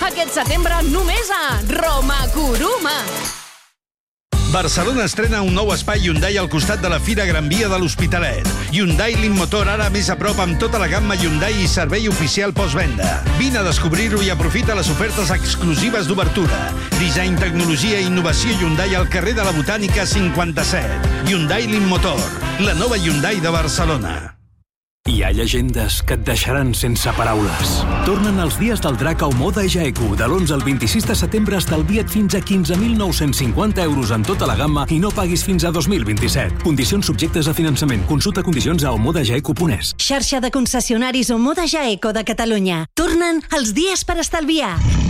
Aquest setembre només a Roma Kuruma. Barcelona estrena un nou espai Hyundai al costat de la Fira Gran Via de l'Hospitalet. Hyundai Motor ara més a prop amb tota la gamma Hyundai i servei oficial postvenda. Vine a descobrir-ho i aprofita les ofertes exclusives d'obertura. Disseny, tecnologia i innovació Hyundai al carrer de la Botànica 57. Hyundai Motor, la nova Hyundai de Barcelona. Hi ha llegendes que et deixaran sense paraules. Tornen els dies del drac a Omoda Jaeku. De l'11 al 26 de setembre estalvia't fins a 15.950 euros en tota la gamma i no paguis fins a 2027. Condicions subjectes a finançament. Consulta condicions a omodajaeku.es. Xarxa de concessionaris Omoda Jaeku de Catalunya. Tornen els dies per estalviar.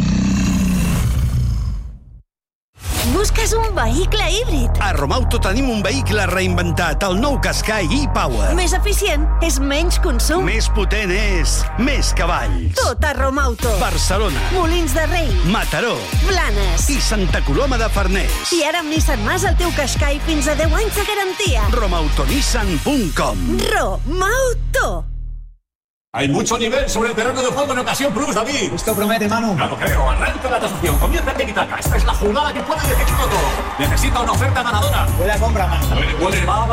Busques un vehicle híbrid? A Romauto tenim un vehicle reinventat, el nou Qashqai e-Power. Més eficient és menys consum. Més potent és més cavalls. Tot a Romauto. Barcelona, Molins de Rei, Mataró Blanes i Santa Coloma de Farners. I ara amb Nissan Mas el teu Qashqai fins a 10 anys de garantia. Romautonissan.com. Romauto. Hay mucho nivel sobre el terreno de juego en Ocasión Plus, David. Esto promete, Manu. No lo creo. Arranca la tasación. Comienza el tiki-taka. Esta es la jugada que puede decirlo todo. Necesita una oferta ganadora. Huele a compra, Manu. Huele. Va.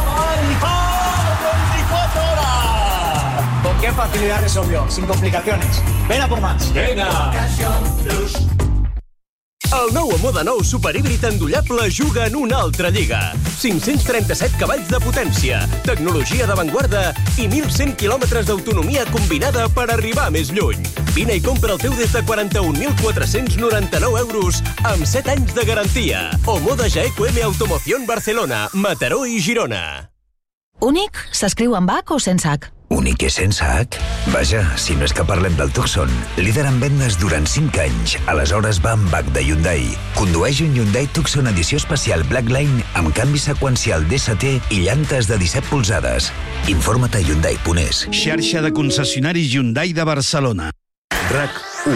¡24 horas! ¿Con qué facilidad resolvió? Sin complicaciones. Ven a por más. Venga. Ocasión Plus. El nou Omoda Nou superhíbrid endollable juga en una altra lliga. 537 cavalls de potència, tecnologia d'avantguarda i 1.100 quilòmetres d'autonomia combinada per arribar més lluny. Vine i compra el teu des de 41.499 euros amb 7 anys de garantia. Omoda Jaeku M Automoción Barcelona, Mataró i Girona. Únic s'escriu amb H o sense H? Únic i sense H? Vaja, si no és que parlem del Tucson, líder en vendes durant 5 anys. Aleshores va amb H de Hyundai. Condueix un Hyundai Tucson edició especial Blackline amb canvi seqüencial DST i llantes de 17 polzades. Informa't a Hyundai.es. Xarxa de concessionaris Hyundai de Barcelona. RAC 1.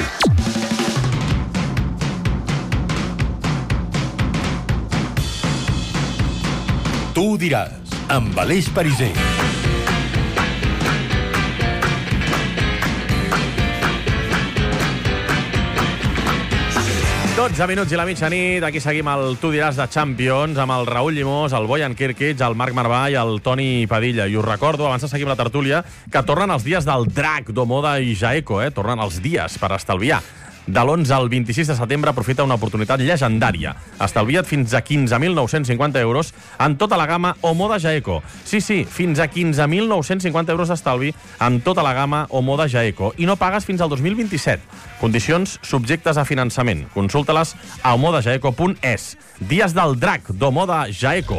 Tu ho diràs, amb Aleix Pariser. 12 minuts i la mitjanit, aquí seguim el Tu diràs de Champions amb el Raül Llimós, el Bojan Kirkic, el Marc Marvà i el Toni Padilla. I us recordo, abans de seguir la tertúlia, que tornen els dies del drac d'Omoda i Jaeco, tornen els dies per estalviar. De l'11 al 26 de setembre aprofita una oportunitat llegendària. Estalvia't fins a 15.950 euros en tota la gamma Omoda Jaeco. Sí, fins a 15.950 euros d'estalvi en tota la gamma Omoda Jaeco. I no pagues fins al 2027. Condicions subjectes a finançament. Consulta-les a omodajaeco.es. Dies del drac d'Omoda Jaeco.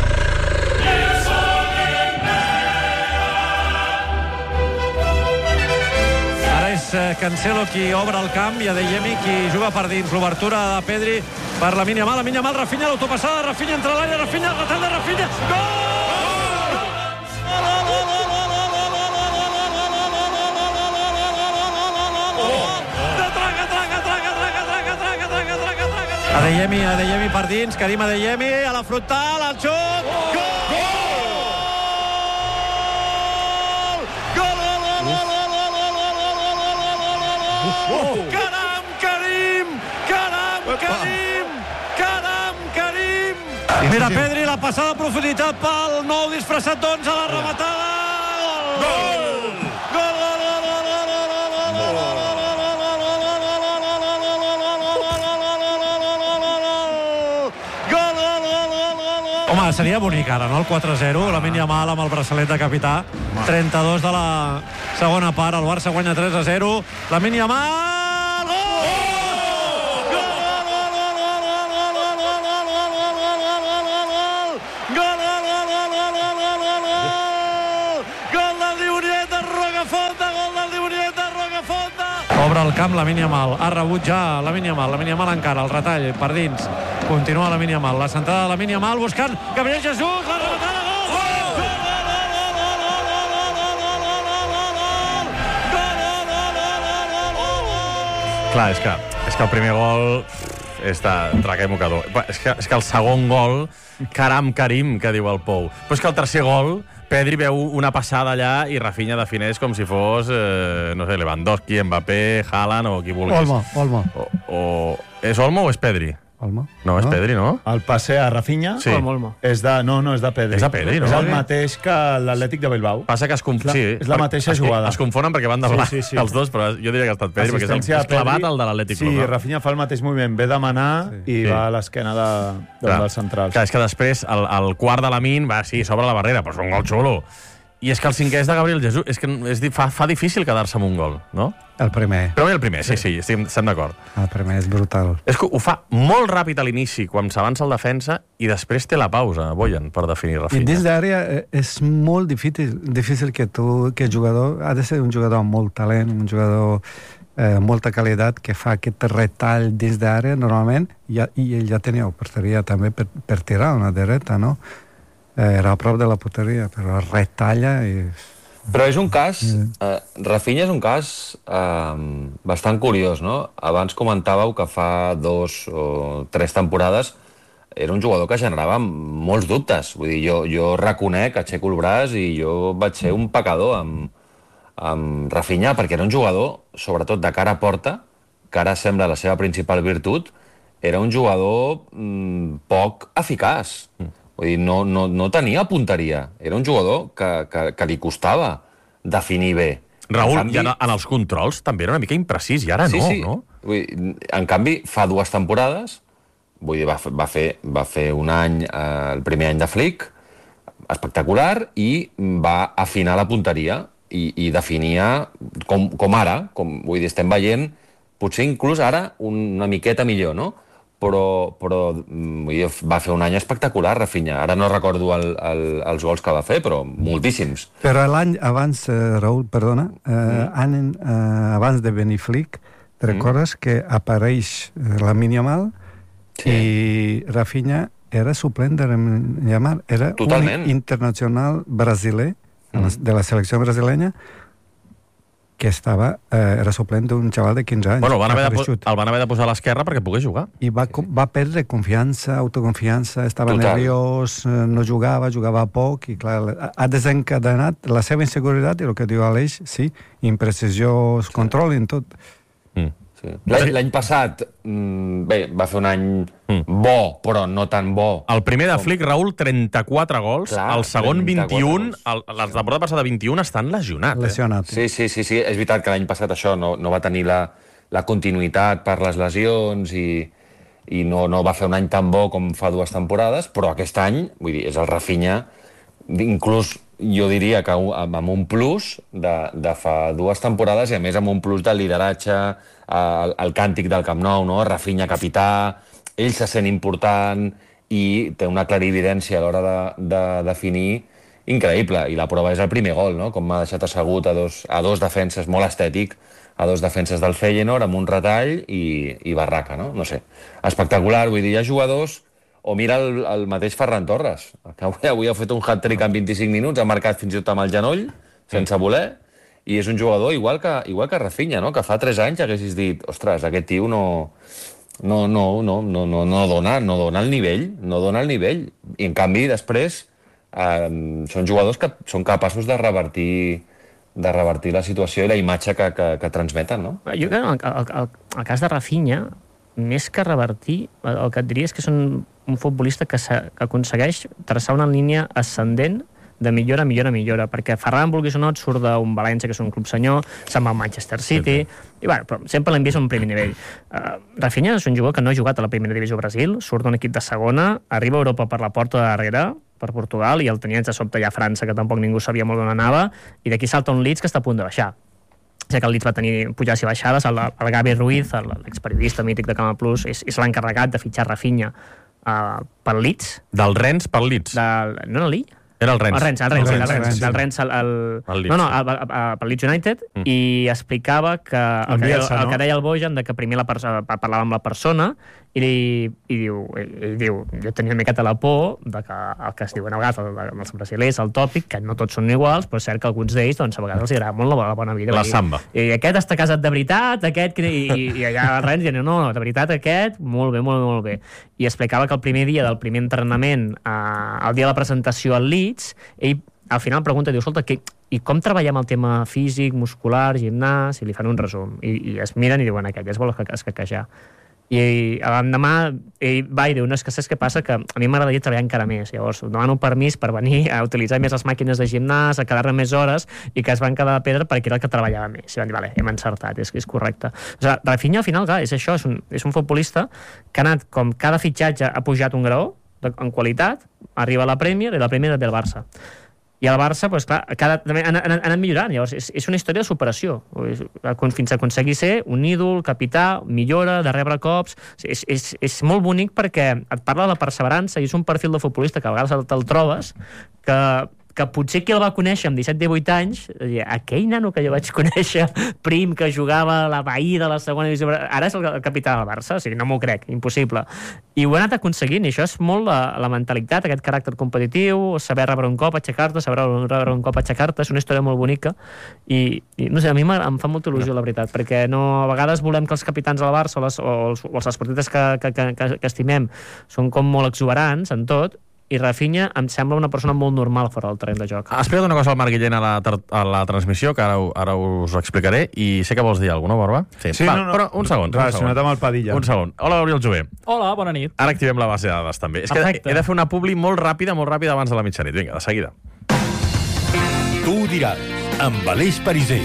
Cancelo qui obre el camp i Adeyemi qui juga per dins. L'obertura de Pedri per Lamine Yamal, Rafinha, l'autopassada, Rafinha entre l'àrea, Rafinha, el retall de Rafinha, gol! Adeyemi per dins, Karim Adeyemi a la frontal, al xut, gol! Caram, Karim! Mira Pedri, la passada a profunditat pel nou disfressat d'11, la rematada, gol! Home, seria bonic ara, no? El 4-0, Lamine Yamal amb el braçalet de capità. 32 de la segona part, el Barça guanya 3-0. Lamine Yamal! Obre el camp Lamine Yamal, ha rebut ja Lamine Yamal encara, el retall per dins, continua Lamine Yamal, la centrada de Lamine Yamal buscant Gabriel Jesús, la rematada, gol! Clar, és que el primer gol traca i mocador. És que el segon gol, caram, carim, que diu el Pou. Però és que el tercer gol, Pedri veu una passada allà i Rafinha defineix com si fos, no sé, Lewandowski, Mbappé, Haaland o qui vulguis. Olmo. És Olmo o és Pedri? Olmo. No, és Pedri, no? El passe a Rafinha és de... No, és de Pedri. És de Pedri, no? És el mateix que l'Atlètic de Bilbao. Passa que és la mateixa jugada. Es confonen perquè van de blanc els dos, però jo diria que ha estat Pedri, perquè és clavat el de l'Atlètic. Sí, Rafinha fa el mateix moviment, ve demanar i va a l'esquena dels centrals. Clar, és que després el quart de Lamine, s'obre la barrera, però és un gol xulo. I és que el cinquè és de Gabriel Jesús. És que fa difícil quedar-se amb un gol, no? El primer. Però el primer, sí, estem d'acord. El primer és brutal. És que ho fa molt ràpid a l'inici, quan s'avança el defensa, i després té la pausa, Boyan, per definir Rafinha. I dins d'àrea és molt difícil que el jugador... Ha de ser un jugador amb molt talent, un jugador amb molta qualitat, que fa aquest retall dins d'àrea, normalment, i ell ja tenia porteria també per tirar una dreta, no? Era a prop de la porteria, però retalla i... Però és un cas... Rafinha és un cas bastant curiós, no? Abans comentàveu que fa 2 o 3 temporades era un jugador que generava molts dubtes. Vull dir, jo reconec, aixeco el braç i jo vaig ser un pecador amb Rafinha, perquè era un jugador, sobretot de cara a porta, que ara sembla la seva principal virtut, era un jugador poc eficaç. Vull dir, no tenia punteria. Era un jugador que li costava definir bé. Raül, en els controls també era una mica imprecís, i ara no? Vull dir, en canvi, fa 2 temporades, vull dir, va fer un any, el primer any de Flick, espectacular, i va afinar la punteria i definia com ara, vull dir, estem veient, potser inclús ara una miqueta millor, no? Però va fer un any espectacular, Rafinha. Ara no recordo els gols que va fer, però moltíssims. Però l'any abans, Raül, perdona, abans de venir Flick, recordes que apareix Lamine Yamal i Rafinha era suplent de Lamine Yamal. Era un internacional brasiler de la selecció brasilenya que era suplent d'un xaval de 15 anys. Bueno, el van haver de posar a l'esquerra perquè pogués jugar. I va perdre confiança, autoconfiança, estava nerviós, no jugava poc, i clar, ha desencadenat la seva inseguretat, i el que diu Aleix, sí, imprecisió, control en tot. L'any passat, bé, va fer un any bo, però no tan bo. El primer de Flick, Raül, 34 gols, el segon 21, la temporada passada 21 estan lesionats. Sí, és veritat que l'any passat això no va tenir la continuïtat per les lesions i no va fer un any tan bo com fa 2 temporades, però aquest any, vull dir, és el Rafinha, inclús jo diria que amb un plus de fa 2 temporades, i a més amb un plus de lideratge, el càntic del Camp Nou, no? Rafinha capità, ell se sent important i té una clarividència a l'hora de definir increïble, i la prova és el primer gol, no? Com m'ha deixat assegut a dos defenses, molt estètic, a 2 defenses del Feyenoord amb un retall i barraca, no? No sé, espectacular. Vull dir, hi ha jugadors, o mira el mateix Ferran Torres, que avui ha fet un hat-trick en 25 minuts, ha marcat fins i tot amb el genoll, sense voler, i és un jugador igual que Rafinha, no? Que fa 3 anys haguessis dit, ostres, aquest tio no dona el nivell, i en canvi després són jugadors que són capaços de revertir la situació i la imatge que transmeten, no? Jo crec que el cas de Rafinha, més que revertir, el que et diria és que són un futbolista que aconsegueix traçar una línia ascendent de millora, perquè Ferran, vulguis o no, et surt d'un València, que és un club senyor, se'n va al Manchester City, i bueno, però sempre l'hem vist a un primer nivell. Rafinha és un jugador que no ha jugat a la primera divisió Brasil, surt d'un equip de segona, arriba a Europa per la porta de darrere, per Portugal, i el tenia de sobte allà a França, que tampoc ningú sabia molt on anava, i d'aquí salta un Leeds que està a punt de baixar. Ja que el Leeds va tenir pujades i baixades, el Gavi Ruiz, l'experiodista mític de Canal Plus, és l'encarregat de fitxar Rafinha pel Leeds. Del Rennes pel Leeds? No era l'I? Era el Rennes. Del Rennes pel Leeds United, i explicava que el que deia el Bojan, que primer parlava amb la persona i diu, jo tenia una miqueta la por de que el que es diuen a vegades els brasilers, el tòpic, que no tots són iguals, però és cert que alguns d'ells doncs, a vegades els agrada molt la bona vida. La samba. I aquest està casat de veritat, aquest... I allà al Rennes diuen, no, de veritat aquest, molt bé, molt bé. I explicava que el primer dia del primer entrenament, el dia de la presentació al Leeds, ell al final pregunta, diu, escolta, i com treballem el tema físic, muscular, gimnàs? I li fan un resum. I es miren i diuen, aquest ja es vol escaquejar. I l'endemà ell va i diu, no, és que saps què passa? Que a mi m'agradaria treballar encara més. Llavors demano permís per venir a utilitzar més les màquines de gimnàs, a quedar-me més hores, i que es van quedar a pedra perquè era el que treballava més. I van dir, vale, hem encertat, és correcte. O sigui, Rafinha al final, clar, és això, és un futbolista que ha anat, com cada fitxatge ha pujat un graó en qualitat, arriba a la Premier i la Premier ve al Barça. I el Barça, doncs clar, han anat millorant. Llavors, és una història de superació. Fins a aconseguir ser un ídol, capità, millora, de rebre cops. És molt bonic perquè et parla de la perseverança i és un perfil de futbolista que a vegades te'l trobes que potser qui el va conèixer amb 17-18 anys, aquell nano que jo vaig conèixer prim, que jugava a la Bahí de la segona divisió, ara és el capità del Barça, o sigui, no m'ho crec, impossible. I ho ha anat aconseguint, i això és molt la mentalitat, aquest caràcter competitiu, saber rebre un cop, aixecar-te, és una història molt bonica, i no sé, a mi em fa molta il·lusió, la veritat, perquè a vegades volem que els capitans del Barça o els esportistes que estimem són com molt exuberants en tot, i Rafinha em sembla una persona molt normal fora del terreny de joc. Ha explicat una cosa al Marc Guillén a la transmissió, que ara us ho explicaré, i sé que vols dir alguna cosa, Barba? Sí, no. Però un segon. Relacionat amb el Padilla. Un segon. Hola, Gabriel Jové. Hola, bona nit. Ara activem la base de dades, també. És que he de fer una publi molt ràpida abans de la mitjanit. Vinga, de seguida. Tu ho diràs, amb Aleix Pariser.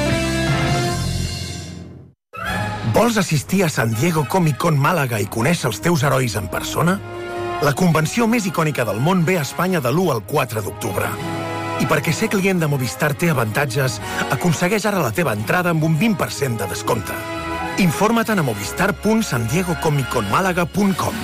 Vols assistir a San Diego Comic Con Màlaga i conèixer els teus herois en persona? La convenció més icònica del món ve a Espanya de l'1 al 4 d'octubre. I perquè ser client de Movistar té avantatges, aconsegueix ara la teva entrada amb un 20% de descompte. Informa-te'n a movistar.sandiegocomicconmalaga.com.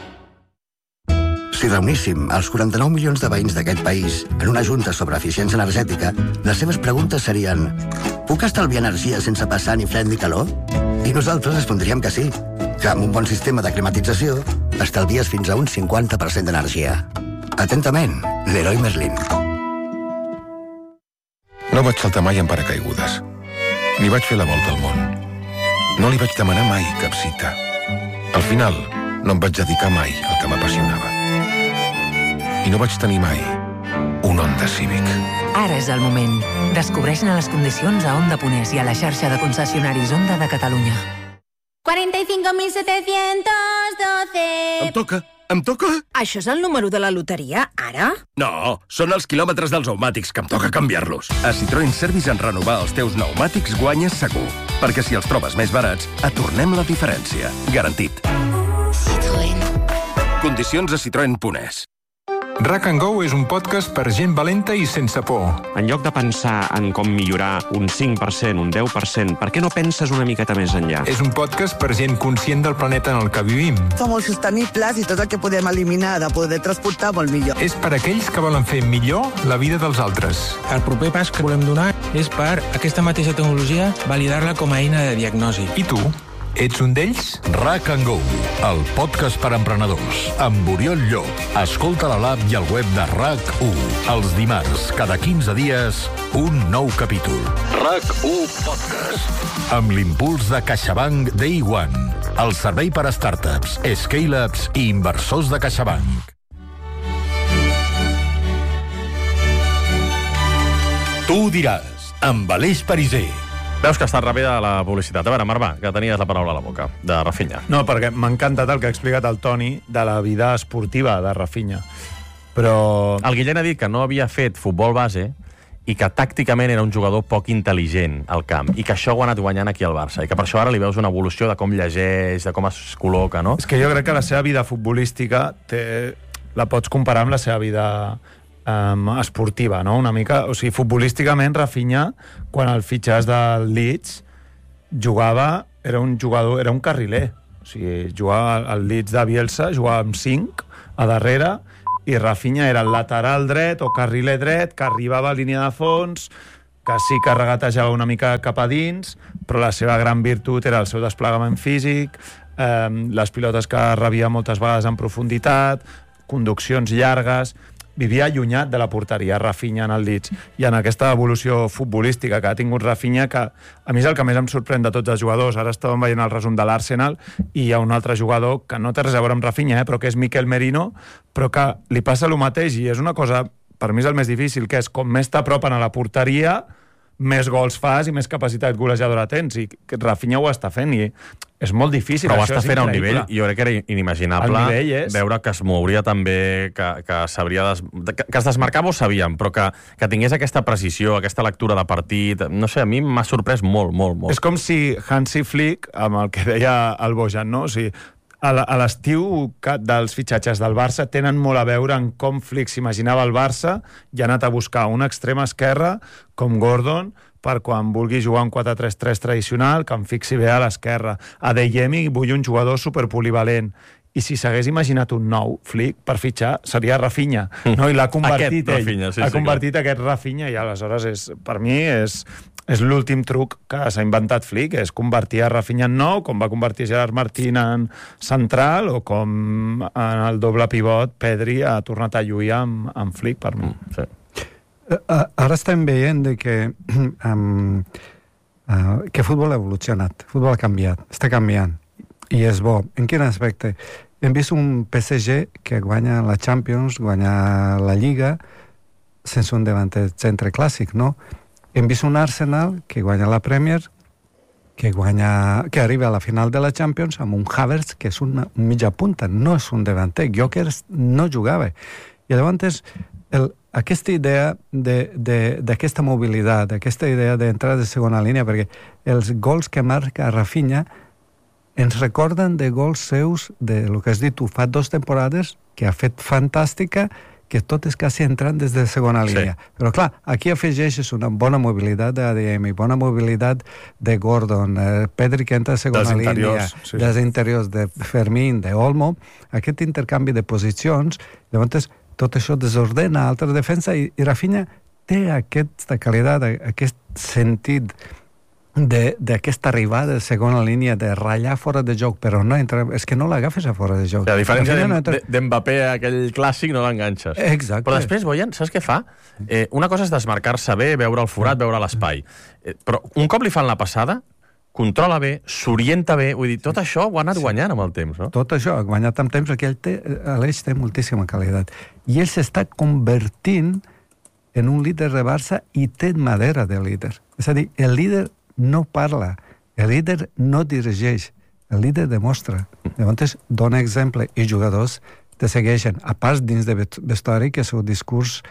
Si reuníssim els 49 milions de veïns d'aquest país en una junta sobre eficiència energètica, les seves preguntes serien: puc estalviar energia sense passar ni fred ni calor? I nosaltres respondríem que sí, que amb un bon sistema de climatització estalvies fins a un 50% d'energia. Atentament, Leroy Merlin. No vaig saltar mai en paracaigudes, ni vaig fer la volta al món. No li vaig demanar mai cap cita. Al final, no em vaig dedicar mai al que m'apassionava. I no vaig tenir mai un Honda Civic. Ara és el moment. Descobreix-ne les condicions a Honda Ponés i a la xarxa de concessionaris Honda de Catalunya. 45.712. Em toca? Això és el número de la loteria, ara? No, són els quilòmetres dels pneumàtics que em toca canviar-los. A Citroën Service en renovar els teus pneumàtics guanyes segur. Perquè si els trobes més barats, et tornem la diferència. Garantit. Citroën. Condicions a Citroën.es. Rack and Go és un podcast per gent valenta i sense por. En lloc de pensar en com millorar un 5%, un 10%, per què no penses una miqueta més enllà? És un podcast per gent conscient del planeta en el que vivim. Som molt sostenibles i tot el que podem eliminar de poder transportar molt millor. És per aquells que volen fer millor la vida dels altres. El proper pas que volem donar és per aquesta mateixa tecnologia validar-la com a eina de diagnosi. I tu? Ets un d'ells? Rack and Go, el podcast per emprenedors, amb Oriol Llop. Escolta a l'app i al web de RAC1. Els dimarts, cada 15 dies, un nou capítol. RAC1 Podcast. Amb l'impuls de CaixaBank Day One, el servei per a startups, scale-ups i inversors de CaixaBank. Tu ho diràs, amb Aleix Pariser. Veus que ha estat ràpida la publicitat. A veure, Marvà, que tenies la paraula a la boca, de Rafinha. No, perquè m'ha encantat el que ha explicat el Toni de la vida esportiva de Rafinha. Però... El Guillén ha dit que no havia fet futbol base i que tàcticament era un jugador poc intel·ligent al camp, i que això ho ha anat guanyant aquí al Barça, i que per això ara li veus una evolució de com llegeix, de com es col·loca, no? És que jo crec que la seva vida futbolística la pots comparar amb la seva vida esportiva, no? Una mica, o sigui, futbolísticament Rafinha, quan el fitxàs del Leeds jugava, era un jugador, era un carriler, o sigui, jugava al Leeds de Bielsa, jugava amb 5 a darrere, i Rafinha era el lateral dret o carriler dret, que arribava a línia de fons, que sí que regatejava una mica cap a dins, però la seva gran virtut era el seu desplegament físic, les pilotes que rebia moltes vegades en profunditat, conduccions llargues, vivia allunyat de la porteria, Rafinha en el Leeds. I en aquesta evolució futbolística que ha tingut Rafinha, que a mi és el que més em sorprèn de tots els jugadors. Ara estàvem veient el resum de l'Arsenal i hi ha un altre jugador que no té res a veure amb Rafinha, però que és Mikel Merino, però que li passa el mateix i és una cosa, per mi és el més difícil, que és com més t'apropen a la porteria, més gols fas i més capacitat golejadora tens, i Rafinha ho està fent i és molt difícil. Però ho està fent a un nivell, jo crec que era inimaginable veure que es mouria també, que sabria que es desmarcava ho sabíem, però que tingués aquesta precisió, aquesta lectura de partit, no sé, a mi m'ha sorprès molt, molt, molt. És com si Hansi Flick, amb el que deia el Bojan, no? O sigui, a l'estiu dels fitxatges del Barça tenen molt a veure en com Flick s'imaginava el Barça i ha anat a buscar una extrema esquerra com Gordon per quan vulgui jugar un 4-3-3 tradicional, que em fixi bé a l'esquerra. A Deyemi vull un jugador superpolivalent. I si s'hagués imaginat un nou Flick per fitxar, seria Rafinha. No? I l'ha convertit ell. Rafinha, ha convertit aquest Rafinha i aleshores per mi és l'últim truc que s'ha inventat Flick, és convertir a Rafinha en nou, com va convertir Gerard Martín en central, o com en el doble pivot Pedri ha tornat a lluir amb Flick, per mi. Sí. Ara estem veient que futbol ha evolucionat, futbol ha canviat, està canviant, i és bo. En quin aspecte? Hem vist un PSG que guanya la Champions, guanya la Lliga, sense un davanter centre clàssic, no? Hem vist un Arsenal que guanya la Premier, que arriba a la final de la Champions amb un Havertz que és un mitja punta, no és un davanter. Gyökeres no jugava. I llavors aquesta idea d'aquesta mobilitat, aquesta idea d'entrar de segona línia, perquè els gols que marca Rafinha ens recorden de gols seus de lo que has dit tu fa 2 temporades, que ha fet fantàstica, que tot és quasi entrant des de segona línia. Sí. Però clar, aquí afegeixes una bona mobilitat d'ADM, bona mobilitat de Gordon, Pedri que entra a segona línia, dels interiors de Fermín, d'Olmo, aquest intercanvi de posicions, llavors tot això desordena altra defensa i Rafinha té aquesta qualitat, aquest sentit d'aquesta arribada de segona línia, de ratllar fora de joc, però no entra, és que no l'agafes a fora de joc. A diferència d'Mbappé, aquell clàssic, no l'enganxes. Exacte. Però després, Bojan, saps què fa? Una cosa és desmarcar-se bé, veure el forat, veure l'espai. Però un cop li fan la passada, controla bé, s'orienta bé, vull dir, tot això ho ha anat guanyant amb el temps, no? Tot això ha guanyat amb temps, perquè Aleix té moltíssima qualitat. I ell s'està convertint en un líder de Barça i té madera de líder. És a dir, el líder no parla, el líder no dirigeix, el líder demostra. Llavors dona exemple i jugadors te segueixen, a part dins de vestuari que el seu discurs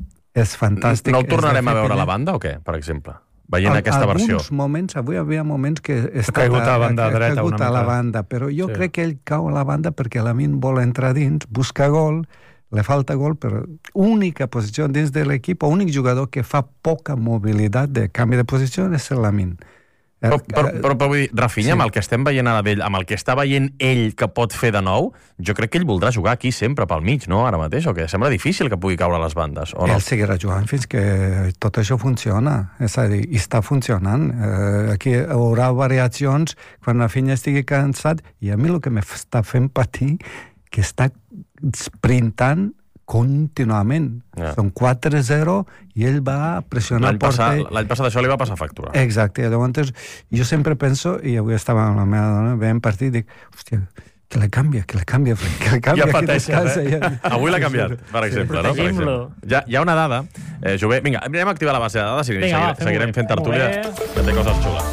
és fantàstic. No el tornarem a veure a la banda o què, per exemple? Veient aquesta versió. Alguns moments, avui hi havia moments que ha caigut a la banda dreta una mica. A la banda, però jo crec que ell cau a la banda perquè Lamine vol entrar dins, busca gol, le falta gol, però única posició dins de l'equip, únic jugador que fa poca mobilitat de canvi de posició és el Lamine. Però vull dir, Rafinha, amb el que estem veient ara d'ell, amb el que està veient ell que pot fer de nou, jo crec que ell voldrà jugar aquí sempre pel mig, no? Ara mateix, o què? Sembla difícil que pugui caure a les bandes, o no? Ell seguirà jugant fins que tot això funciona, és a dir, i està funcionant. Aquí hi haurà variacions quan Rafinha estigui cansat, i a mi el que m'està fent patir que està sprintant contínuament. Són 4-0 i ell va pressionar el porter. L'any passat això li va passar factura. Exacte. Llavors, jo sempre penso, i avui estava amb la meva dona, veient partit, dic, hòstia, que la canvia, ja pateixes, Avui l'ha canviat, per exemple, no? Hi ha una dada. Jové, vinga, anem a activar la base de dades i seguirem fent tertúlia, que té coses xules.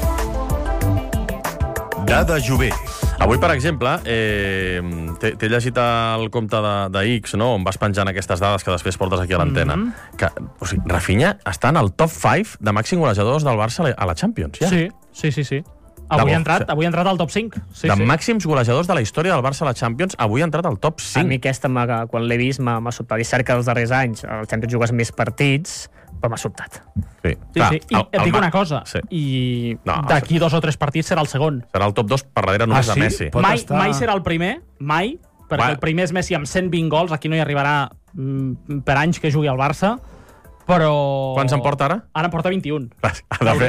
Dada Jové. Avui, per exemple, t'he llegit el compte de X, no? On vas penjant aquestes dades que després portes aquí a l'antena. O sigui, Rafinha està en el top 5 de màxim golejadors del Barça a la Champions, ja? Sí. Avui ha entrat al top 5. De màxims golejadors de la història del Barça a la Champions, avui ha entrat al top 5. A mi aquesta, quan l'he vist, m'ha sobtat. És cert que els darrers anys el Champions jugues més partits, però m'ha sobtat. Sí. I et dic una cosa, i d'aquí 2 o 3 partits serà el segon. Serà el top 2 per darrere només de Messi. Mai serà el primer, mai, perquè el primer és Messi amb 120 gols, aquí no hi arribarà per anys que jugui al Barça, Però... Quants en porta ara? Ara en porta 21. Ha de fer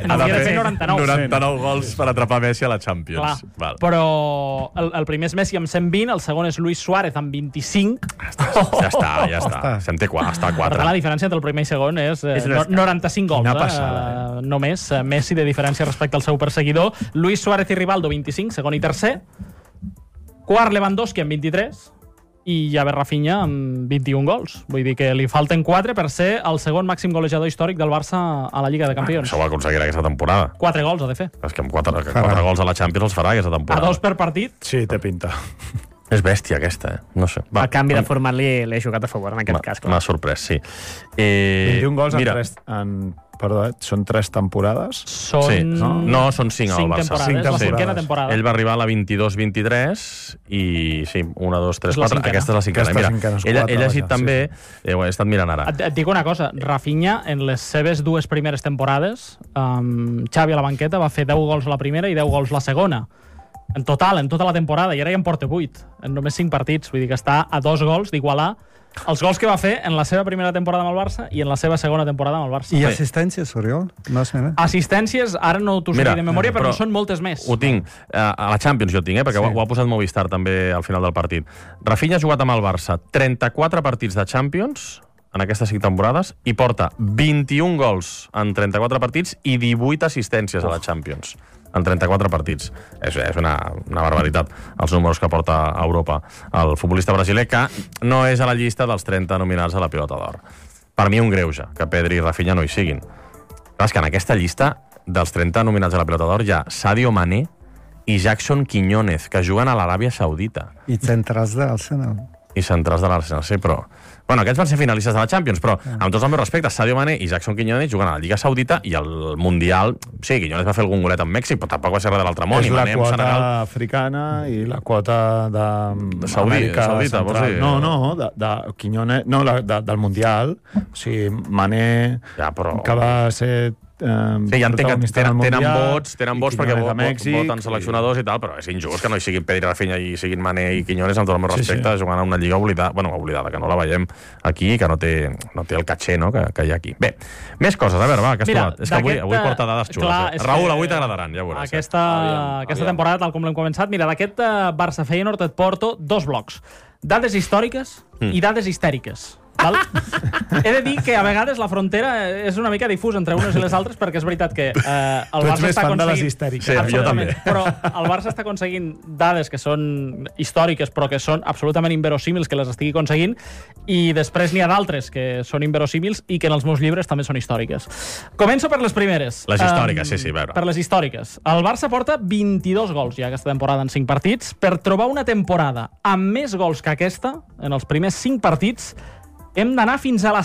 99 gols per atrapar Messi a la Champions. Clar, però el primer és Messi amb 120, el segon és Luis Suárez amb 25. Ja està. Se'n té 4, està a 4. Per tant, la diferència entre el primer i segon és 95 gols. Quina passada, Només Messi de diferència respecte al seu perseguidor. Luis Suárez i Rivaldo, 25, segon i tercer. Quart, Lewandowski amb 23. I ja ve Rafinha amb 21 gols. Vull dir que li falten 4 per ser el segon màxim golejador històric del Barça a la Lliga de Campions. Això ho aconseguirà aquesta temporada. 4 gols ha de fer. És que amb 4 gols a la Champions els farà aquesta temporada. A 2 per partit. Sí, té pinta. És bèstia aquesta, No sé. El canvi de format li he jugat a favor en aquest cas. M'ha sorprès, sí. 21 gols són 3 temporades? No, són 5 al Barça. 5 temporades. Ell va arribar a la 22-23 i sí, 1, 2, 3, 4. Aquesta és la cinquena. Mira, he llegit també, ho he estat mirant ara. Et dic una cosa, Rafinha, en les seves 2 primeres temporades, Xavi a la banqueta va fer 10 gols la primera i 10 gols la segona. En total, en tota la temporada, i ara ja en porta 8, en només 5 partits. Vull dir que està a 2 gols d'igualar els gols que va fer en la seva primera temporada amb el Barça i en la seva segona temporada amb el Barça. I assistències, Oriol? Assistències, ara no t'ho sé de memòria, però són moltes més. Ho tinc. A la Champions jo tinc, perquè ho ha posat Movistar també al final del partit. Rafinha ha jugat amb el Barça 34 partits de Champions en aquestes 5 temporades i porta 21 gols en 34 partits i 18 assistències a la Champions en 34 partits. És una barbaritat els números que porta a Europa el futbolista brasiler, que no és a la llista dels 30 nominals a la Pilota d'Or. Per mi un greuge que Pedri i Rafinha no hi siguin. És que en aquesta llista dels 30 nominals a la Pilota d'Or hi ha Sadio Mané i Jackson Quiñónez, que juguen a l'Aràbia Saudita. I centrals de l'Arsenal. I centrals de l'Arsenal, sí, però... Bueno, aquests van ser finalistes de la Champions, però amb tots els meus respectes, Sadio Mané i Jackson Quiñónez juguen a la Lliga Saudita i al Mundial... Sí, Quiñónez va fer algun golet amb Mèxic, però tampoc va ser res de l'altre món. És la quota africana i la quota de Saudita, vols dir? No, de Quiñónez... No, del Mundial. O sigui, Mané, que va ser... Sí, ja entenc que tenen vots perquè voten seleccionadors i tal, però és injust que no hi siguin Pedri, Rafinha i siguin Mané i Quiñones, amb tot el meu respecte, jugant a una lliga oblidada, que no la veiem aquí, que no té el caché que hi ha aquí. Bé, més coses, a veure, va, que has trobat. És que avui porta dades xules. Raül, avui t'agradaran, ja veuràs. Aquesta temporada, tal com l'hem començat, mira, d'aquest Barça Feyenoord et porto 2 blocs. Dades històriques i dades histèriques. Val? He de dir que a vegades la frontera és una mica difusa entre unes i les altres, perquè és veritat que el Barça està aconseguint... de les histèriques. Sí, jo també. Però el Barça està aconseguint dades que són històriques, però que són absolutament inverosímils que les estigui aconseguint, i després n'hi ha d'altres que són inverosímils i que en els meus llibres també són històriques. Començo per les primeres. Les històriques, sí, a veure. Per les històriques. El Barça porta 22 gols ja aquesta temporada en 5 partits. Per trobar una temporada amb més gols que aquesta, en els primers 5 partits, hem d'anar fins a la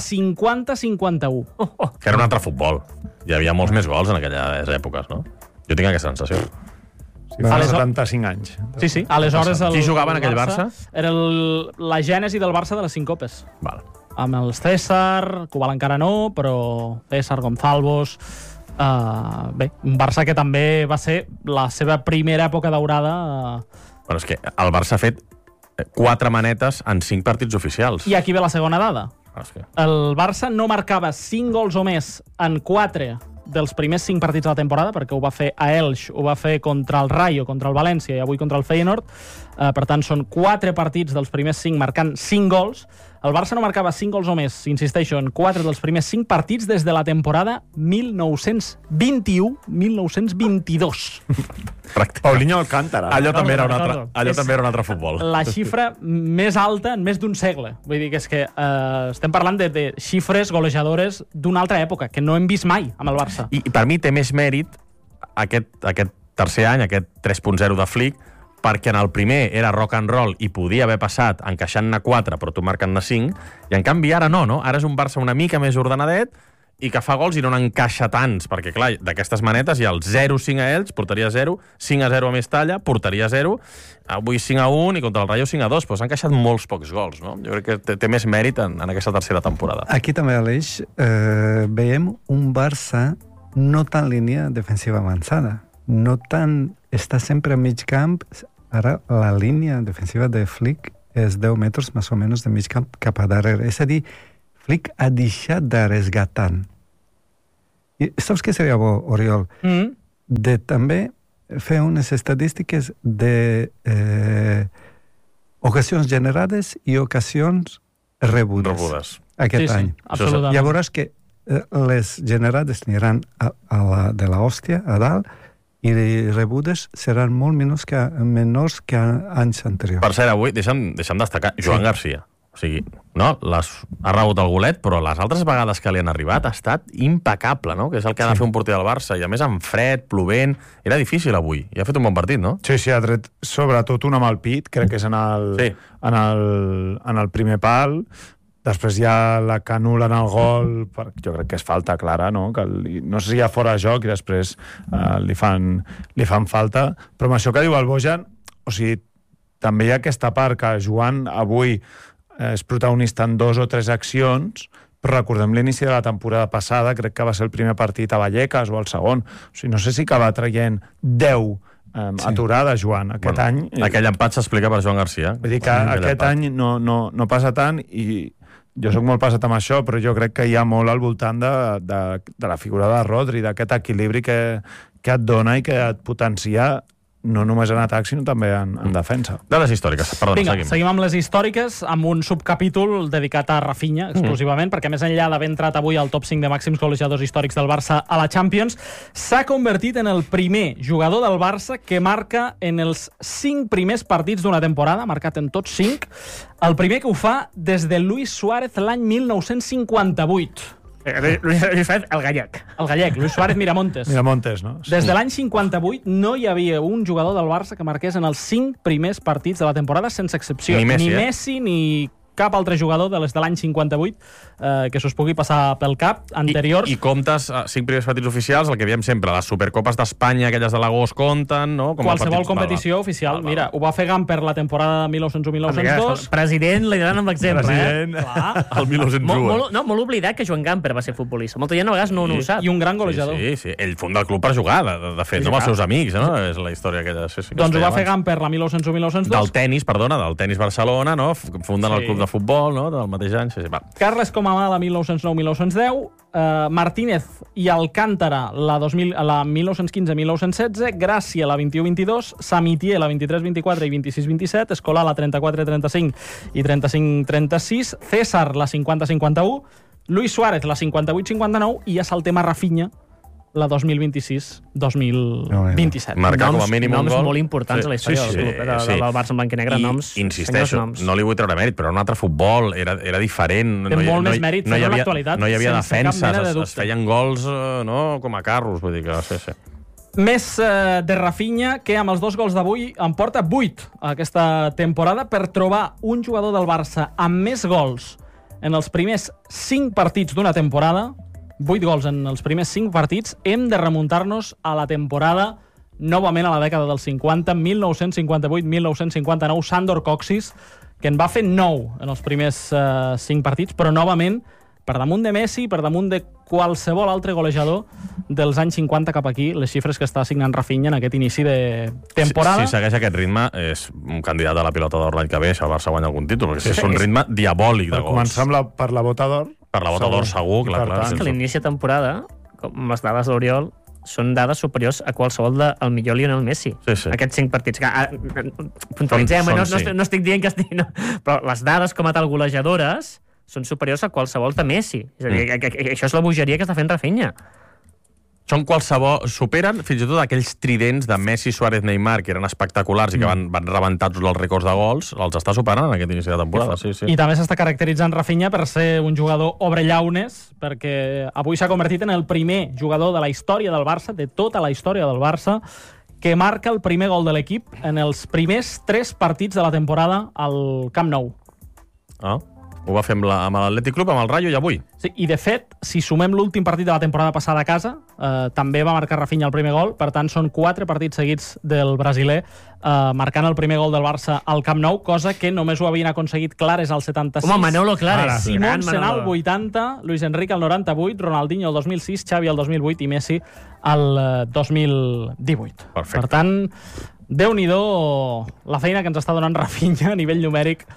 50-51. Que era un altre futbol. Hi havia molts més gols en aquelles èpoques, no? Jo tinc aquesta sensació. Sí, fa 75 anys. Sí. Aleshores... Qui jugava en aquell Barça? Era la gènesi del Barça de les 5 copes. Val. Amb els César, Cubal encara no, però César, Gonzalvos... Bé, un Barça que també va ser la seva primera època daurada. Bueno, és que el Barça ha fet 4 manetes en 5 partits oficials. I aquí ve la segona dada. El Barça no marcava 5 gols o més en 4 dels primers 5 partits de la temporada, perquè ho va fer a Elx, ho va fer contra el Rayo, contra el València i avui contra el Feyenoord. Per tant, són 4 partits dels primers 5 marcant 5 gols. El Barça no marcava 5 gols o més, insisteixo, en 4 dels primers 5 partits des de la temporada 1921-1922. Paulinho Alcántara. Allò també era un altre futbol. La xifra més alta en més d'un segle. Vull dir que és que estem parlant de xifres golejadores d'una altra època, que no hem vist mai amb el Barça. I per mi té més mèrit aquest tercer any, aquest 3.0 de Flick, perquè en el primer era rock and roll i podia haver passat encaixant-ne 4 però tu marcant-ne 5, i en canvi ara no? Ara és un Barça una mica més ordenadet i que fa gols i no n'encaixa tants, perquè clar, d'aquestes manetes hi ha el 0-5 a Elx, portaria 0, 5-0 a Mestalla, portaria 0, avui 5-1 i contra el Rayo 5-2, però s'han encaixat molts pocs gols, no? Jo crec que té més mèrit en aquesta tercera temporada. Aquí també, Aleix, veiem un Barça no tan línia defensiva avançada, no tan... està sempre a mig camp. Ara la línia defensiva de Flick és 10 metres més o menys de mig camp cap a darrere. És a dir, Flick ha deixat d'arresgar tant. I saps què seria bo, Oriol? De també fer unes estadístiques de ocasions generades i ocasions rebudes. Aquest any. Absolutament. Ja veuràs que les generades aniran a la de l'hòstia, a dalt, i les rebudes seran molt menors que anys anteriors. Per cert, avui, deixa'm destacar, Joan Garcia. O sigui, no? Ha rebut el golet, però les altres vegades que li han arribat ha estat impecable, no? Que és el que ha de fer un porter del Barça. I a més, amb fred, plovent... Era difícil avui. I ha fet un bon partit, no? Sí, ha tret sobretot un amb el pit, crec que és en el primer pal. Després hi ha la que anul·len el gol, jo crec que és falta clara, no? Que no sé si hi ha fora de joc i després li fan falta. Però amb això que diu el Bojan, o sigui, també hi ha aquesta part que Joan avui és protagonista en 2 o 3 accions, però recordem l'inici de la temporada passada, crec que va ser el primer partit a Vallecas o el segon. O sigui, no sé si acaba traient 10 aturada, Joan. Aquest any... Aquell empat s'explica per Joan Garcia. Vull dir que aquest any no passa tant i jo soc molt passat amb això, però jo crec que hi ha molt al voltant de la figura de Rodri, d'aquest equilibri que et dona i que et potencia no només en atac, sinó també en defensa. Dades històriques, perdona, seguim amb les històriques, amb un subcapítol dedicat a Rafinha, exclusivament, perquè més enllà d'haver entrat avui al top 5 de màxims golejadors històrics del Barça a la Champions, s'ha convertit en el primer jugador del Barça que marca en els 5 primers partits d'una temporada, marcat en tots 5, el primer que ho fa des de Luis Suárez l'any 1958. Luis Suárez, el gallec. El gallec, Luis Suárez Miramontes. Miramontes, no? Des de l'any 58 no hi havia un jugador del Barça que marqués en els 5 primers partits de la temporada sense excepció. Ni Messi, ni cap altre jugador de les de l'any 58 que s'us pugui passar pel cap anteriors. I comptes 5 primers partits oficials, el que veiem sempre, les Supercopes d'Espanya, aquelles de l'agost compten, no? Com qualsevol competició oficial. Mira, ho va fer Gamper la temporada 1901-1902. President, liderant amb l'exemple. El 1901. Molt oblidat que Joan Gamper va ser futbolista. Molta gent a vegades no ho sap. I un gran golejador. Sí. Ell funda el club per jugar, de fet, no amb els seus amics, no? És la història aquella. Doncs ho va fer Gamper la 1901-1902. Del tenis Barcelona, no? Funden el club de futbol, no? Del mateix any. Carles Comamala, 1909-1910, Martínez i Alcántara, la 1915-1916, Gràcia, la 21-22, Samitier, la 23-24 i 26-27, Escolà, la 34-35 i 35-36, César, la 50-51, Luis Suárez, la 58-59, i ja saltem a Rafinha, la 2026-2027. Marcar com a mínim un gol. Noms molt importants a la història del club, del Barça en blanc i negre, noms. Insisteixo, no li vull treure mèrit, però un altre futbol era diferent. Té molt més mèrit fer-ho en l'actualitat. No hi havia defenses, es feien gols com a carros, vull dir que sí. Més de Rafinha, que amb els 2 gols d'avui en porta 8 aquesta temporada, per trobar un jugador del Barça amb més gols en els primers 5 partits d'una temporada, 8 gols en els primers 5 partits, hem de remuntar-nos a la temporada, novament a la dècada dels 50, 1958-1959, Sandor Kocsis, que en va fer 9 en els primers 5 partits, però novament per damunt de Messi, per damunt de qualsevol altre golejador dels anys 50 cap aquí, les xifres que està assignant Rafinha en aquest inici de temporada. Si segueix aquest ritme, és un candidat a la pilota d'or l'any que ve, si el Barça guanya algun títol, perquè és un ritme diabòlic de gols. Començar per la bota d'or. Per la bota d'or segur, clar. És que l'inici de temporada, com les dades d'Oriol, són dades superiors a qualsevol del millor Lionel Messi. Aquests 5 partits. Puntualitzem, no estic dient que estic... Però les dades com a tal golejadores són superiors a qualsevol de Messi. És a dir, això és la bogeria que està fent Rafinha. Són superen fins i tot aquells tridents de Messi, Suárez, Neymar, que eren espectaculars i que van rebentar tots els rècords de gols, els està superant en aquest inici de temporada. I també s'està caracteritzant Rafinha per ser un jugador obrellaunes, perquè avui s'ha convertit en el primer jugador de la història del Barça, de tota la història del Barça, que marca el primer gol de l'equip en els primers 3 partits de la temporada al Camp Nou. Ho va fer amb l'Atlètic Club, amb el Rayo i avui. Sí, i de fet, si sumem l'últim partit de la temporada passada a casa, també va marcar Rafinha el primer gol, per tant són 4 partits seguits del brasiler marcant el primer gol del Barça al Camp Nou, cosa que només ho havien aconseguit Clares al 76. Home, Manolo Clares. Simón Senal al 80, Luis Enrique al 98, Ronaldinho al 2006, Xavi al 2008 i Messi al 2018. Perfecte. Per tant, Déu-n'hi-do la feina que ens està donant Rafinha a nivell numèric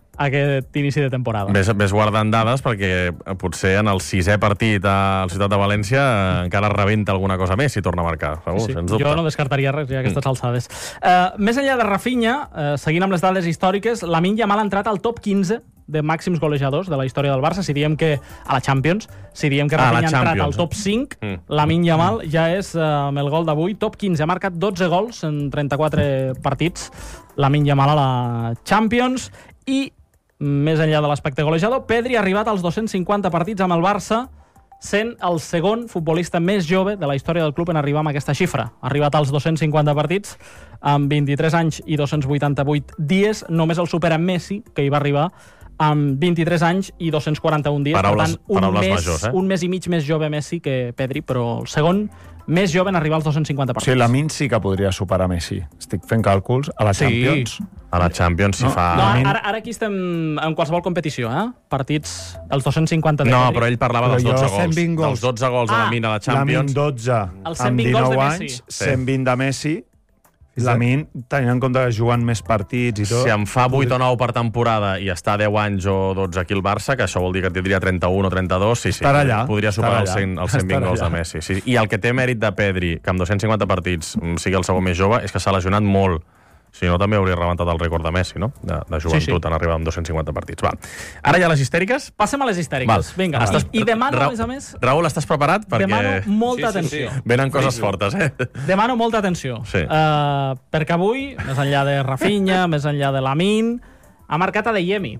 aquest inici de temporada. Ves guardant dades perquè potser en el 6è partit a la ciutat de València encara rebenta alguna cosa més si torna a marcar. Segur, Sí, sens dubte. jo no descartaria res ja a aquestes alçades. Més enllà de Rafinha, seguint amb les dades històriques, Lamine Yamal ha entrat al top 15 de màxims golejadors de la història del Barça. Si diem que a la Champions, si diem que Rafinha ha entrat al top 5, Lamine Yamal ja és amb el gol d'avui top 15. Ha marcat 12 gols en 34 partits. Lamine Yamal a la Champions. I més enllà de l'aspecte golejador, Pedri ha arribat als 250 partits amb el Barça, sent el segon futbolista més jove de la història del club en arribar amb aquesta xifra. Ha arribat als 250 partits amb 23 anys i 288 dies. Només el supera Messi, que hi va arribar amb 23 anys i 241 dies. Paraules majors, un mes i mig més jove Messi que Pedri, però el segon més jove en arribar als 250 partits. O sigui, Lamine sí que podria superar Messi. Estic fent càlculs a la Champions. A la Champions s'hi fa... No, ara aquí estem en qualsevol competició, partits, els 250 de No, Pedri. però ell parlava dels 12 gols. Dels 12 gols de Lamine a la Champions. Lamine 12 amb 19 anys, 120 de Messi. Lamine, tenint en compte que juguen més partits i tot... Si en fa 8 o 9 per temporada i està 10 anys o 12 aquí al Barça, que això vol dir que tindria 31 o 32, sí, Estarà allà, podria superar estarà els 120 gols de Messi. Sí. I el que té mèrit de Pedri, que amb 250 partits sigui el segon més jove, és que s'ha lesionat molt. Si no, també hauria rebentat el rècord de Messi, no? De joventut, en arribar amb 250 partits. Va. Ara ja les histèriques? Passem a les histèriques. Vinga, I demano, a més a més... Raül, estàs preparat? Demano molta atenció. Venen coses fortes, Demano molta atenció. Sí. Perquè avui, més enllà de Rafinha, més enllà de Lamine, ha marcat Adeyemi.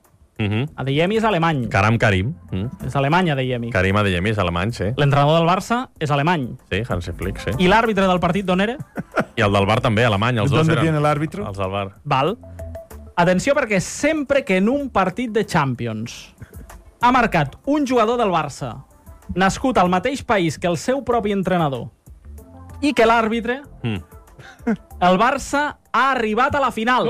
Adeyemi és alemany. Karim. És alemany, Adeyemi. Karim Adeyemi és alemany, sí. L'entrenador del Barça és alemany. Sí, Hansi Flick, sí. I l'àrbitre del partit d'on era? I el del Bar també, alemany, els dos eren. ¿Dónde viene el árbitro? Els del Bar. Val. Atenció, perquè sempre que en un partit de Champions ha marcat un jugador del Barça nascut al mateix país que el seu propi entrenador i que l'àrbitre, el Barça ha arribat a la final.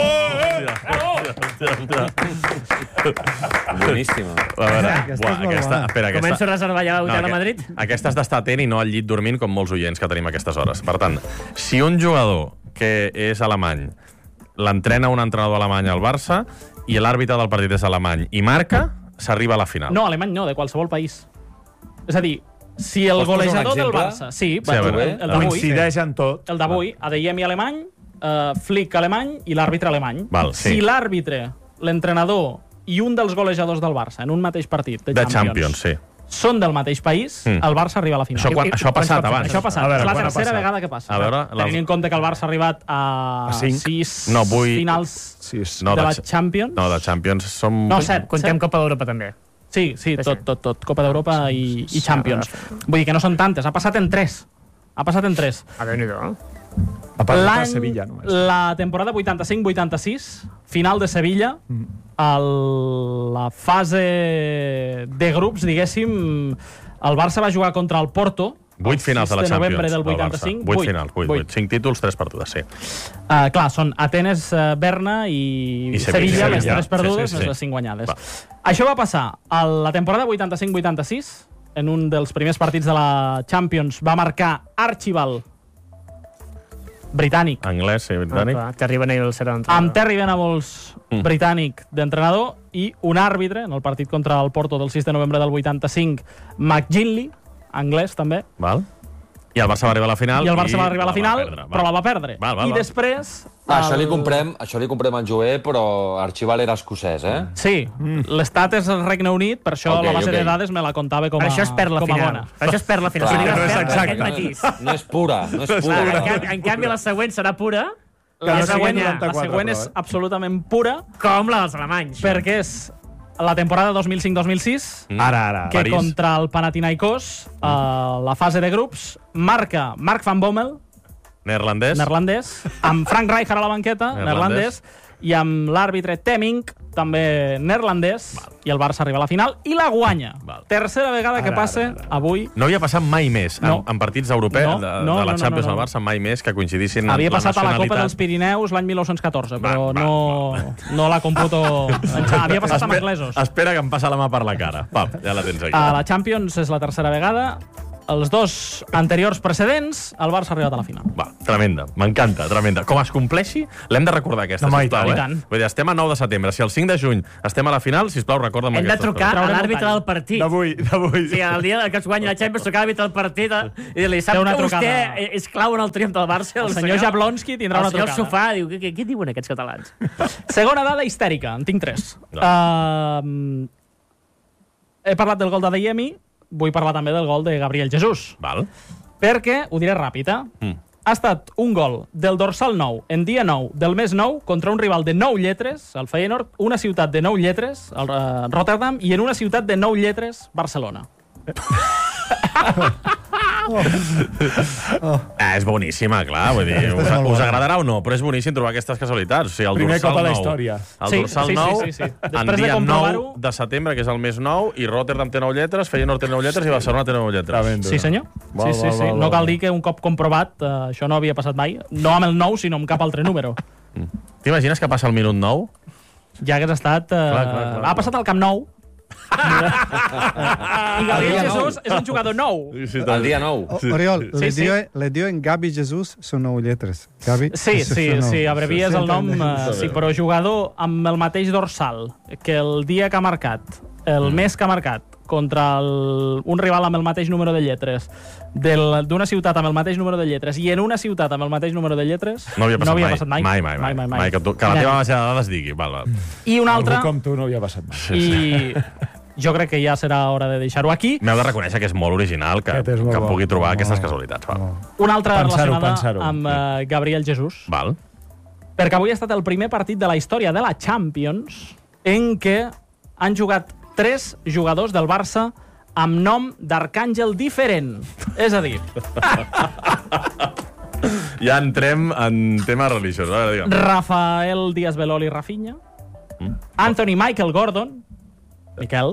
Boníssima. Començo a reservar ja l'hotel a Madrid. Aquesta has d'estar atent i no al llit dormint com molts oients que tenim a aquestes hores. Per tant, si un jugador que és alemany l'entrena un entrenador alemany al Barça i l'àrbitre del partit és alemany i marca, s'arriba a la final. No, alemany no, de qualsevol país. És a dir, si el golejador del Barça... Sí, el d'avui. Coincideix en tot. El d'avui, Adeyemi alemany, Flick alemany i l'àrbitre alemany. Si l'àrbitre, l'entrenador i un dels golejadors del Barça en un mateix partit de Champions sí. són del mateix país, el Barça arriba a la final. Això ha passat abans. Això ha passat. És la tercera vegada que passa. Tenint en compte que el Barça ha arribat a 6 finals de la Champions. No, de Champions som... No, 7. Contem Copa d'Europa també. Sí, tot. Copa d'Europa i Champions. Vull dir que no són tantes. Ha passat en 3. A Déu-n'hi-do. La temporada 85-86, final de Sevilla, la fase de grups, diguéssim, el Barça va jugar contra el Porto, 8 finals de la Champions. Novembre del 85. 8 finals, 8. 5 títols, 3 perdudes, sí. Clar, són Atenes, Berna i Sevilla, les 3 perdudes, les 5 guanyades. Això va passar a la temporada 85-86, en un dels primers partits de la Champions va marcar Archibald, britànic. Anglès, sí, britànic. Terry Venables era l'entrenador. Amb Terry Venables, britànic, d'entrenador, i un àrbitre, en el partit contra el Porto del 6 de novembre del 85, McGinley, anglès també. Val. I el Barça va arribar a la final. I el Barça va arribar a la final, però la va perdre. Val. I després... Això li comprem al Joé, però Archibald era escocès, Sí, l'estat és el Regne Unit, per això la base de dades me la contava com a bona. Això es perd la final. Això es perd la final. No és exacte. No és pura. En canvi, la següent serà pura. La següent és absolutament pura. Com la dels alemanys. Perquè és la temporada 2005-2006, que París. contra el Panathinaikos, la fase de grups, marca Mark van Bommel, neerlandès, amb Frank Rijkaard a la banqueta, neerlandès, i amb l'àrbitre Teming, també neerlandès, i el Barça arriba a la final, i la guanya. Tercera vegada que passa avui. No havia passat mai més, en partits europeus de la Champions al Barça, mai més que coincidissin havia passat a la Copa dels Pirineus l'any 1914, però no la computo... Havia passat amb anglesos. Espera que em passa la mà per la cara. Ja la tens aquí. A la Champions és la tercera vegada. els dos anteriors precedents, el Barça ha arribat a la final. Va, tremenda, m'encanta, tremenda. Com es compleixi, l'hem de recordar aquesta, sisplau. Vull dir, estem a 9 de setembre. Si el 5 de juny estem a la final, sisplau, recorda'm aquesta. Hem de trucar a l'àrbitre del partit. D'avui. Sí, el dia que es guanya la Champions, trucar a l'àrbitre del partit i dir-li, sap que vostè és clau en el triomf del Barça? El senyor Jablonski tindrà una trucada. El senyor Sofà diu, què diuen aquests catalans? Segona dada histèrica, en tinc 3. He parlat del gol de Adeyemi, vull parlar també del gol de Gabriel Jesús. Val. Perquè, ho diré ràpid, ha estat un gol del dorsal 9, en dia 9, del mes 9, contra un rival de 9 lletres, el Feyenoord, una ciutat de 9 lletres, el Rotterdam, i en una ciutat de 9 lletres, Barcelona. És boníssima, clar, vull dir, us agradarà o no, però és boníssim trobar aquestes casualitats. O sigui, el primer dorsal cop a la 9, història. El dorsal 9, en dia 9 de setembre, que és el mes 9, i Rotterdam té 9 lletres, Feyenoord té 9 lletres i Barcelona té 9 lletres. Sí, senyor. Sí. No cal dir que un cop comprovat això no havia passat mai. No amb el 9, sinó amb cap altre número. T'imagines que passa el minut 9? Ja hagués estat... Ha passat al Camp Nou. I Gabriel Jesús és un jugador nou. El dia 9. Oriol, le dio en Gavi Jesús són 9 lletres. Sí, abrevies el nom, sí, però jugador amb el mateix dorsal que el dia que ha marcat, el mes que ha marcat, contra un rival amb el mateix número de lletres, d'una ciutat amb el mateix número de lletres, i en una ciutat amb el mateix número de lletres, no havia passat mai. Mai. Que la teva base de dades digui. I una altra... Algú com tu no havia passat mai. I jo crec que ja serà hora de deixar-ho aquí. M'heu de reconèixer que és molt original, que pugui trobar aquestes casualitats. Una altra relacionada amb Gabriel Jesús. Val. Perquè avui ha estat el primer partit de la història de la Champions en què han jugat 3 jugadors del Barça amb nom d'arcàngel diferent. És a dir... Ja entrem en tema religiós. Rafael Díaz Belol i Rafinha. Anthony Michael Gordon. Miquel.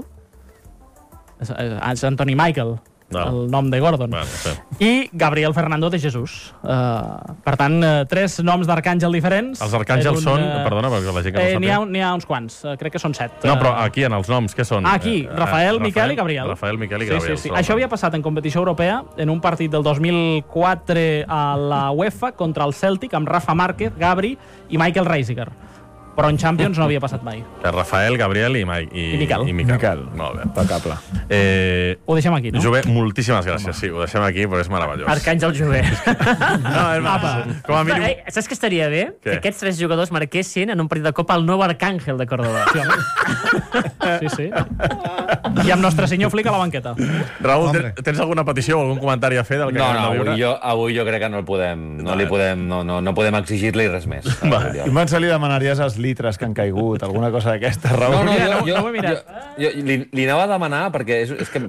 És Anthony Michael. El nom de Gordon. I Gabriel Fernando de Jesús. Per tant, 3 noms d'arcàngel diferents. Els arcàngels són... Perdona, perquè la gent que no sap. N'hi ha uns quants, crec que són 7. No, però aquí, en els noms, què són? Aquí, Rafael, Miquel i Gabriel. Rafael, Miquel i Gabriel. Sí. Això havia passat en competició europea, en un partit del 2004 a la UEFA contra el Celtic, amb Rafa Márquez, Gabri i Michael Reisiger. Però en Champions no havia passat mai. Rafael, Gabriel i Miquel. Molt bé, impecable. Ho deixem aquí, no? Jové, moltíssimes gràcies. Sí, ho deixem aquí, però és meravellós. Arcàngel Jové. Com a mínim... Saps què estaria bé? Que aquests 3 jugadors marquessin en un partit de Copa el nou Arcàngel de Córdoba. Sí. I amb Nostre Senyor Flic a la banqueta. Raül, tens alguna petició o algun comentari a fer del que acabem de viure? Avui jo crec que no podem exigir-li res més. Iman, se li demanaries als litres que han caigut, alguna cosa d'aquesta, Raül? No ho he mirat. Li anava a demanar, perquè és que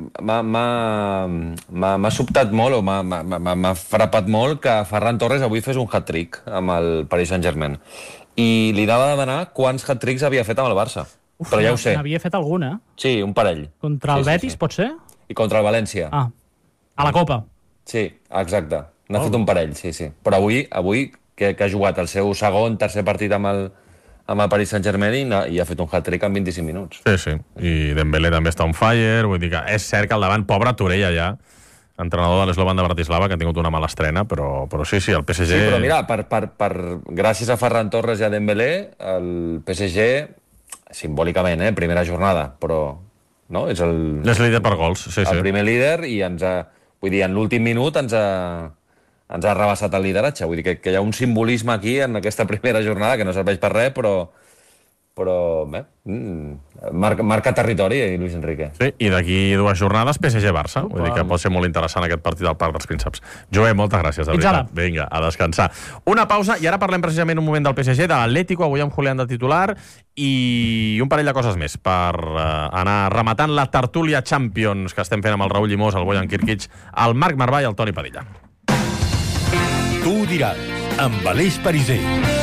m'ha sobtat molt, o m'ha frapat molt que Ferran Torres avui fes un hat-trick amb el Paris Saint-Germain. I li anava a demanar quants hat-tricks havia fet amb el Barça. Però ja ho sé. N'havia fet alguna. Sí, un parell. Contra el Betis, pot ser? I contra el València. A la Copa. Sí, exacte. N'ha fet un parell, sí. Però avui que ha jugat el seu segon, tercer partit amb el Paris Saint-Germain i ha fet un hat-trick en 25 minuts. Sí. I Dembélé també està on fire. Vull dir que és cert que al davant, pobre Torella ja, entrenador de l'Slovan de Bratislava, que ha tingut una mala estrena, però sí, el PSG... Sí, però mira, gràcies a Ferran Torres i a Dembélé, el PSG, simbòlicament, primera jornada, però no? És líder per gols, sí. El primer líder i vull dir, en l'últim minut ens ha rebassat el lideratge. Vull dir que hi ha un simbolisme aquí en aquesta primera jornada que no serveix per res, però bé, marca territori, Luis Enrique. Sí, i d'aquí 2 jornades PSG-Barça. Vull dir que pot ser molt interessant aquest partit al Parc dels Prínceps. Joé, moltes gràcies, de veritat. Vinga, a descansar. Una pausa, i ara parlem precisament un moment del PSG, de l'Atlético, avui amb Julián de titular, i un parell de coses més per anar rematant la tertúlia Champions que estem fent amb el Raül Llimós, el Bojan Kirkic, el Marc Marvà i el Toni Padilla. Tu ho diràs, amb Aleix Pariser.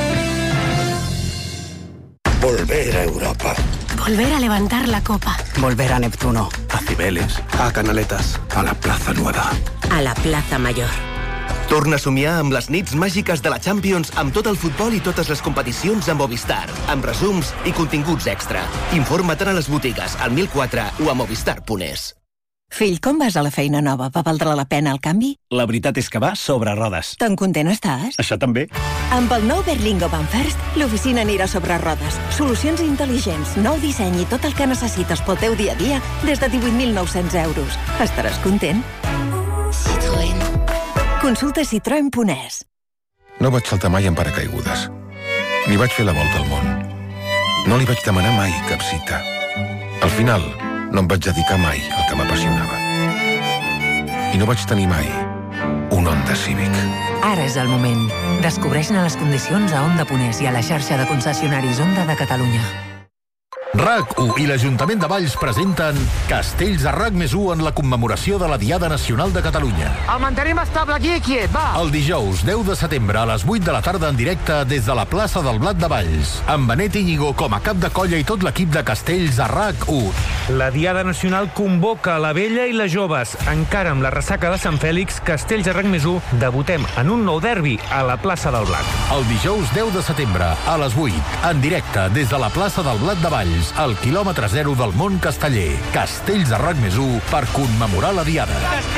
Volver a Europa. Volver a levantar la copa. Volver a Neptuno. A Cibeles. A Canaletas. A la Plaza Nueva. A la Plaza Mayor. Torna a somiar amb les nits màgiques de la Champions amb tot el futbol i totes les competicions amb Movistar, amb resums i continguts extra. Informa't a les botigues, al 1004 o a movistar.es. Fill, com vas a la feina nova? Va valdre la pena el canvi? La veritat és que va sobre rodes. Tan content estàs? Això també. Amb el nou Berlingo Van First, l'oficina anirà sobre rodes. Solucions intel·ligents, nou disseny i tot el que necessites pel teu dia a dia des de 18.900 euros. Estaràs content? Citroën. Consulta citroen.es. No vaig saltar mai en paracaigudes. Ni vaig fer la volta al món. No li vaig demanar mai cap cita. Al final, no em vaig dedicar mai al que m'apassionava. I no vaig tenir mai un Honda Civic. Ara és el moment. Descobreix-ne les condicions a Honda Ponès i a la xarxa de concessionaris Honda de Catalunya. RAC1 i l'Ajuntament de Valls presenten Castells de RAC+1 en la commemoració de la Diada Nacional de Catalunya. El mantenim estable aquí, quiet, va! El dijous 10 de setembre a les 8 de la tarda en directe des de la plaça del Blat de Valls, amb Benet Íñigo com a cap de colla i tot l'equip de Castells de RAC1. La Diada Nacional convoca la vella i les joves. Encara amb la ressaca de Sant Fèlix, Castells de RAC+1 debutem en un nou derbi a la plaça del Blat. El dijous 10 de setembre a les 8, en directe des de la plaça del Blat de Valls, al quilòmetre 0 del món casteller. Castells de RAC+1 per commemorar la Diada.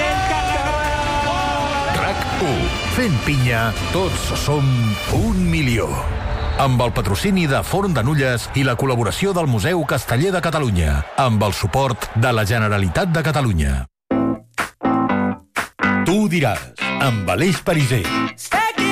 RAC1. Fent pinya, tots som 1 milió. Amb el patrocini de Forn de Nulles i la col·laboració del Museu Casteller de Catalunya, amb el suport de la Generalitat de Catalunya. Tu diràs, amb Aleix Pariser.